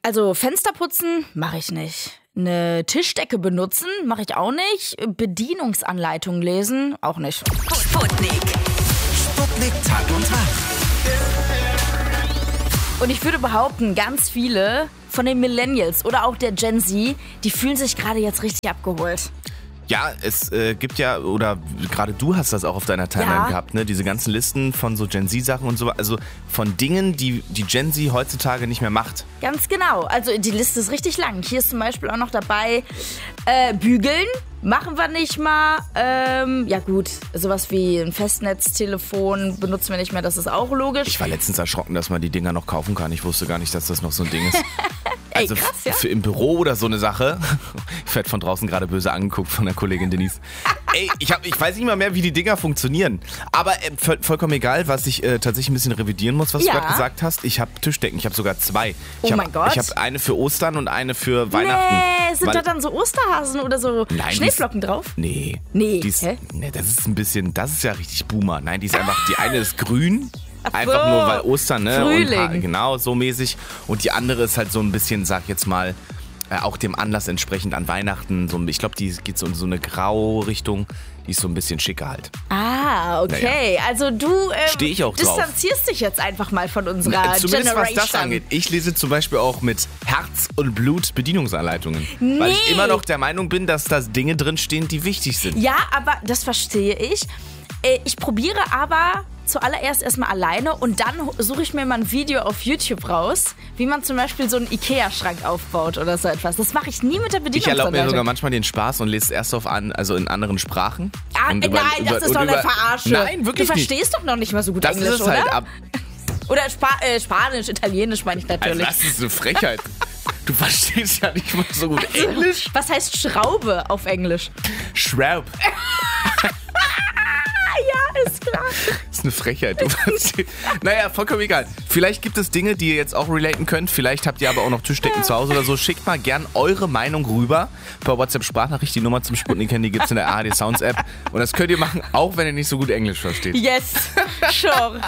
Also Fenster putzen mache ich nicht. Eine Tischdecke benutzen mache ich auch nicht. Bedienungsanleitung lesen auch nicht. Sputnik Tag und Tag. Und ich würde behaupten, ganz viele von den Millennials oder auch der Gen Z, die fühlen sich gerade jetzt richtig abgeholt. Ja, es gibt ja, oder gerade du hast das auch auf deiner Timeline gehabt, ne? Diese ganzen Listen von so Gen Z-Sachen und so, also von Dingen, die Gen Z heutzutage nicht mehr macht. Ganz genau, also die Liste ist richtig lang. Hier ist zum Beispiel auch noch dabei, bügeln machen wir nicht mal. Ja gut, sowas wie ein Festnetztelefon benutzen wir nicht mehr, das ist auch logisch. Ich war letztens erschrocken, dass man die Dinger noch kaufen kann. Ich wusste gar nicht, dass das noch so ein Ding ist. Also krass, ja? für im Büro oder so eine Sache. Ich werde von draußen gerade böse angeguckt von der Kollegin Denise. Ey, ich weiß nicht mal mehr, wie die Dinger funktionieren. Aber vollkommen egal, was ich tatsächlich ein bisschen revidieren muss, was du gerade gesagt hast. Ich habe Tischdecken, ich habe sogar 2. Mein Gott. Ich habe eine für Ostern und eine für Weihnachten. Nee, sind da dann so Osterhasen oder so Schneeflocken drauf? Nee. Nee, nee, das ist ein bisschen, das ist ja richtig Boomer. Nein, die ist einfach, die eine ist grün. Einfach nur, weil Ostern, ne? Frühling. Und, genau, so mäßig. Und die andere ist halt so ein bisschen, sag jetzt mal, auch dem Anlass entsprechend an Weihnachten. So, ich glaube, die geht so in so eine Grau-Richtung. Die ist so ein bisschen schicker halt. Ah, okay. Naja. Also du Steh ich auch drauf. distanzierst dich jetzt einfach mal von unserer Zumindest Generation. was das angeht. Ich lese zum Beispiel auch mit Herz und Blut Bedienungsanleitungen. Weil ich immer noch der Meinung bin, dass da Dinge drinstehen, die wichtig sind. Ja, aber das verstehe ich. Ich probiere aber zuallererst erstmal alleine und dann suche ich mir mal ein Video auf YouTube raus, wie man zum Beispiel so einen Ikea-Schrank aufbaut oder so etwas. Das mache ich nie mit der Bedienungsanleitung. Ich erlaube mir sogar manchmal den Spaß und lese es erst also in anderen Sprachen. Ah, nein, das ist doch eine Verarsche. Nein, wirklich nicht. Du verstehst doch noch nicht mal so gut das Englisch, ist es halt oder? Oder Spanisch, Italienisch meine ich natürlich. Also das ist eine Frechheit. Du verstehst ja nicht mal so gut Englisch. Was heißt Schraube auf Englisch? Schraub. Ja, ist klar. Das ist eine Frechheit. Naja, vollkommen egal. Vielleicht gibt es Dinge, die ihr jetzt auch relaten könnt. Vielleicht habt ihr aber auch noch Tischdecken zu Hause oder so. Schickt mal gern eure Meinung rüber. Per WhatsApp-Sprachnachricht. Die Nummer zum Sputnik-Handy gibt es in der ARD Sounds App. Und das könnt ihr machen, auch wenn ihr nicht so gut Englisch versteht. Yes, sure.